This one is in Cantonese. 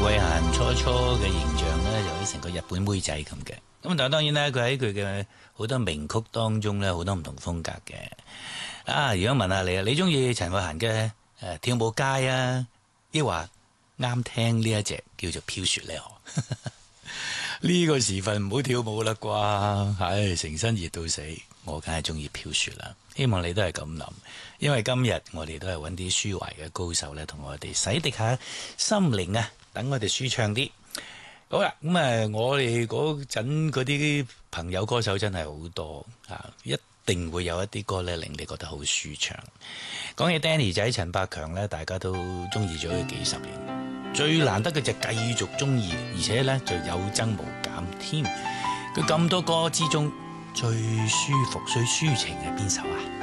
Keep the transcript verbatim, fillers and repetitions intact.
慧嫻初初嘅形象咧，就好似成個日本妹仔咁嘅。咁但係當然咧，佢喺佢嘅好多名曲當中咧，好多唔同風格嘅。啊，如果問下你啊，你中意陳慧嫻嘅誒跳舞街啊，抑或啱聽呢一隻叫做飄雪咧？呢個時分唔好跳舞啦啩，唉，成身熱到死，我梗係中意飄雪啦。希望你都係咁諗，因為今日我哋都係揾啲抒懷嘅高手咧，同我哋洗滌下心靈啊，等我哋舒暢啲。好啦，咁啊，我哋嗰陣嗰啲朋友歌手真係好多啊，一定會有一啲歌咧令你覺得好舒暢。講起 Danny 仔陳百強咧，大家都中意咗佢幾十年，最難得嘅就繼續中意，而且咧就有增無減添。佢咁多歌之中，最舒服、最抒情係邊首啊？